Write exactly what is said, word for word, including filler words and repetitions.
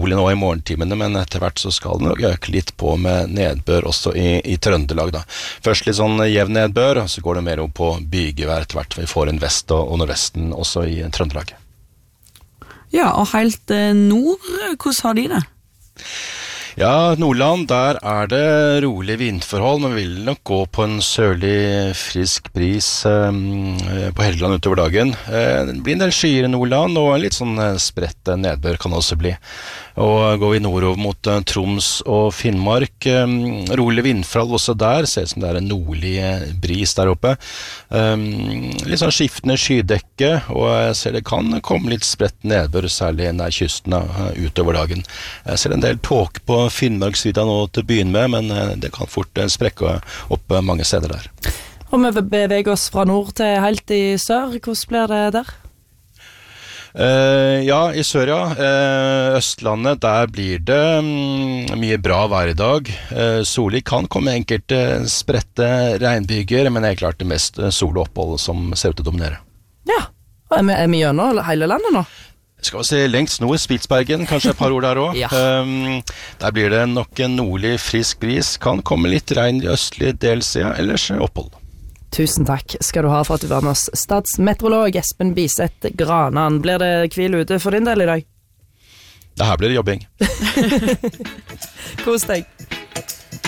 rolig nå i morgentimene, men etter hvert så skal den øke litt på med nedbør også i, i Trøndelag da. Først litt sånn jevn nedbør, og så går det mer opp på bygevær etter hvert. Vi får en vest og, og nordvesten også i Trøndelag. Ja, og helt eh, nord, hvordan har de det? Ja, Nordland, der er det rolig vindforhold, men vil nok gå på en sørlig frisk bris um, på Helgeland utover dagen. Uh, det blir en del skyer i Nordland, og litt sånn uh, spredt nedbør kan det også bli. Og går vi nordover mot uh, Troms og Finnmark, um, rolig vindforhold også der, ser ut som det er en nordlig uh, bris der oppe. Um, litt sånn skiftende skydekke, og jeg ser det kan komme litt spredt nedbør, særlig nær kysten uh, utover dagen. Jeg ser en del tåke på Finnmarksvidda nå til byen med, men det kan fort sprekke opp mange steder der. Og vi beveger oss fra nord til helt i sør. Hvordan blir det der? Uh, ja, i sør, ja. Uh, Østlandet, der blir det um, mye bra vær i dag. Uh, solig kan komme enkelte spredte regnbyger, men det er klart det mest sol og opphold som ser ut til å dominere. Ja, og er vi, er vi gjennom hele landet nå? Skal vi se lengst nord, Spitsbergen, kanskje et par ord der også. Ja. Um, der blir det nok en nordlig frisk bris, kan komme litt regn i østlig delsida, ellers opphold. Tusen takk skal du ha for at du var med oss. Statsmeteorolog Espen Biseth Granan. Blir det hvil ute for din del i dag? Det her blir det jobbing. Kos deg.